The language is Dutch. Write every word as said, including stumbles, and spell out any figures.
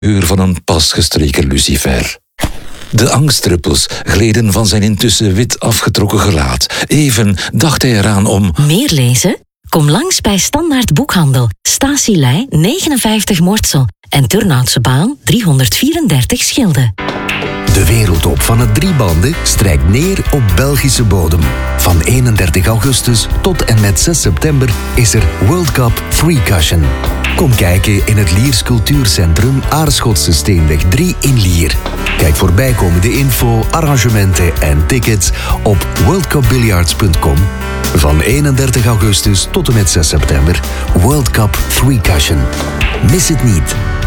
uur van een pas gestreken lucifer. De angstdruppels gleden van zijn intussen wit afgetrokken gelaat. Even dacht hij eraan om... Meer lezen? Kom langs bij Standaard Boekhandel. Statielei negenenvijftig Mortsel en Turnhoutse Baan driehonderdvierendertig Schilde. De wereldtop van het driebanden strijkt neer op Belgische bodem. Van eenendertig augustus tot en met zes september is er World Cup Free Cushion. Kom kijken in het Liers Cultuurcentrum Aarschotse Steenweg drie in Lier. Kijk voor bijkomende info, arrangementen en tickets op world cup billiards punt com. Van eenendertig augustus tot en met zes september World Cup Free Cushion. Mis het niet.